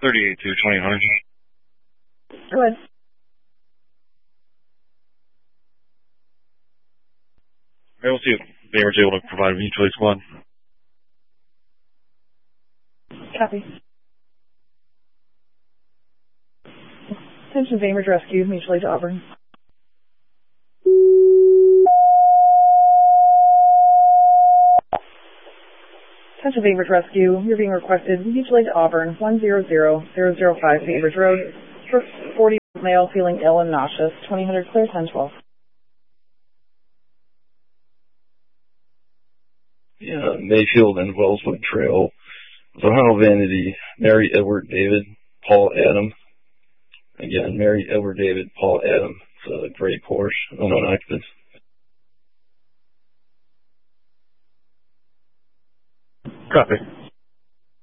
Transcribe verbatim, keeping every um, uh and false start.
thirty-eight to twenty hundred. Go ahead. Okay, we'll see if Bamer's able to provide a mutual aid squad. Copy. Attention Bamer's Rescue, mutual aid to Auburn. Attention Bamer's Rescue, you're being requested mutual aid to Auburn, one zero zero zero zero five Bamer's Road, for forty male feeling ill and nauseous, twenty hundred clear ten twelve. Yeah, Mayfield and Wellswood Trail, Ohio Vanity, Mary Edward David, Paul Adam. Again, Mary Edward David, Paul Adam. It's a gray Porsche, unknown occupants. Copy.